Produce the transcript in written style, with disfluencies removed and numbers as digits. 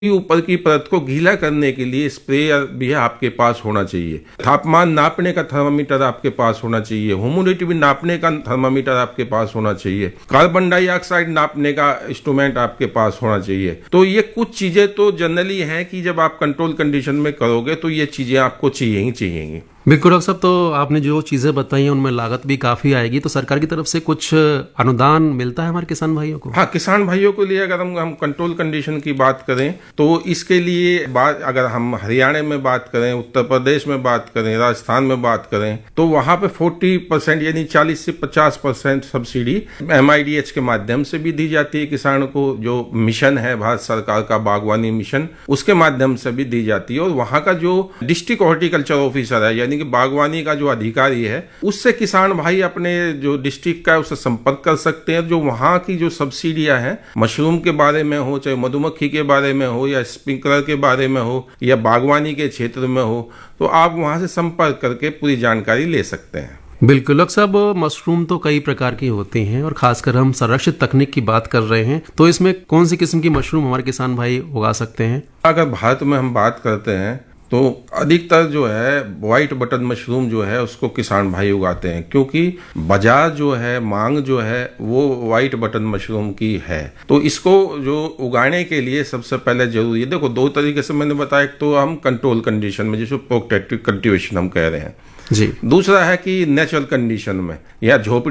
ऊपर की परत को गीला करने के लिए स्प्रेयर भी आपके पास होना चाहिए। तापमान नापने का थर्मामीटर आपके पास होना चाहिए। ह्यूमिडिटी भी नापने का थर्मामीटर आपके पास होना चाहिए। कार्बन डाइऑक्साइड नापने का इंस्ट्रूमेंट आपके पास होना चाहिए। तो ये कुछ चीजें तो जनरली हैं कि जब आप कंट्रोल कंडीशन में करोगे तो ये चीजें आपको चाहिए ही चाहिए। बिल्कुल डॉक्टर साहब, तो आपने जो चीजें बताई हैं उनमें लागत भी काफी आएगी, तो सरकार की तरफ से कुछ अनुदान मिलता है हमारे किसान भाइयों को? हाँ, किसान भाइयों के लिए अगर हम कंट्रोल कंडीशन की बात करें तो इसके लिए अगर हम हरियाणा में बात करें, उत्तर प्रदेश में बात करें, राजस्थान में बात करें तो वहां पे 40% यानी 40 से 50% सब्सिडी MIDH के माध्यम से भी दी जाती है किसानों को। जो मिशन है भारत सरकार का बागवानी मिशन, उसके माध्यम से भी दी जाती है। और वहां का जो डिस्ट्रिक्ट हॉर्टिकल्चर ऑफिसर है यानी कि बागवानी का जो अधिकारी है, उससे किसान भाई अपने जो डिस्ट्रिक्ट का है उससे संपर्क कर सकते हैं। जो वहां की जो सब्सिडियां हैं, मशरूम के बारे में हो, चाहे मधुमक्खी के बारे में हो, या स्प्रिंकलर के बारे में हो, या बागवानी के क्षेत्र में हो, तो आप वहां से संपर्क करके पूरी जानकारी ले सकते हैं। बिल्कुल डॉक्टर साहब, मशरूम तो कई प्रकार की होती हैं और खासकर हम संरक्षित तकनीक की बात कर रहे हैं, तो इसमें कौन सी किस्म की मशरूम हमारे किसान भाई उगा सकते हैं? अगर भारत में हम बात करते हैं तो अधिकतर जो है व्हाइट बटन मशरूम जो है उसको किसान भाई उगाते हैं, क्योंकि बाजार जो है, मांग जो है वो व्हाइट बटन मशरूम की है। तो इसको जो उगाने के लिए सबसे पहले जरूरी है, देखो 2 तरीके से मैंने बताया। एक तो हम कंट्रोल कंडीशन में, जिसको प्रोटेक्टिव कल्टीवेशन हम कह रहे हैं जी। दूसरा है कि नेचुरल कंडीशन में या झोपड़ी